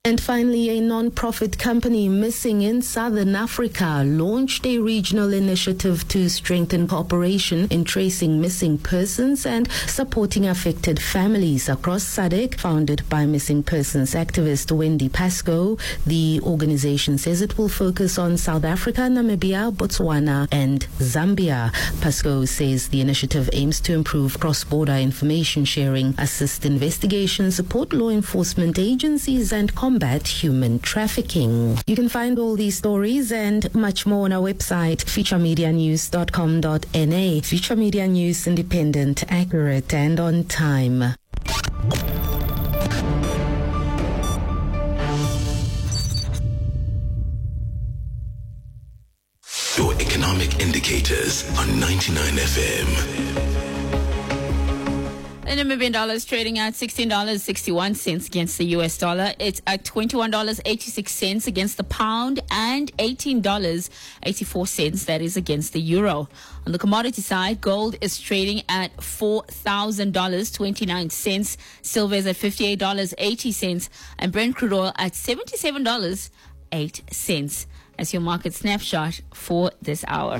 And finally, a non-profit company missing in Southern Africa launched a regional initiative to strengthen cooperation in tracing missing persons and supporting affected families across SADC. Founded by missing persons activist Wendy Pascoe, the organization says it will focus on South Africa, Namibia, Botswana, and Zambia. Pascoe says the initiative aims to improve cross-border information sharing, assist investigations, support law enforcement agencies, and combat human trafficking. You can find all these stories and much more on our website, futuremedianews.com.na. Future Media News, independent, accurate, and on time. Your economic indicators on 99 FM. The Namibian dollar is trading at $16.61 against the US dollar. It's at $21.86 against the pound and $18.84, that is, against the euro. On the commodity side, gold is trading at $4,000.29. Silver is at $58.80 and Brent crude oil at $77.08. As your market snapshot for this hour.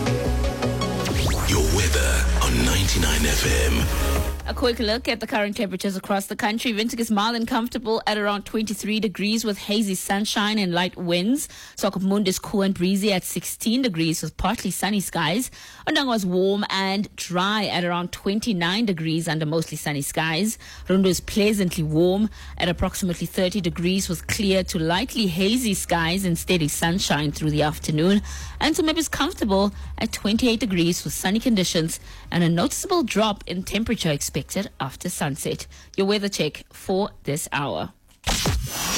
Your weather on 99 FM. A quick look at the current temperatures across the country. Windhoek is mild and comfortable at around 23 degrees with hazy sunshine and light winds. Swakopmund is cool and breezy at 16 degrees with partly sunny skies. Ondangwa is warm and dry at around 29 degrees under mostly sunny skies. Rundu is pleasantly warm at approximately 30 degrees with clear to lightly hazy skies and steady sunshine through the afternoon. And Tsumeb is comfortable at 28 degrees with sunny conditions and a noticeable drop in temperature expected after sunset. Your weather check for this hour.